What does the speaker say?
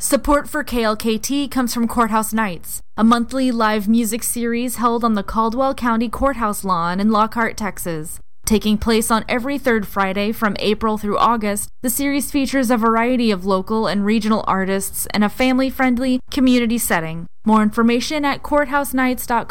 Support for KLKT comes from Courthouse Nights, a monthly live music series held on the Caldwell County Courthouse lawn in Lockhart, Texas. Taking place on every third Friday from April through August, the series features a variety of local and regional artists in a family-friendly community setting. More information at courthousenights.com.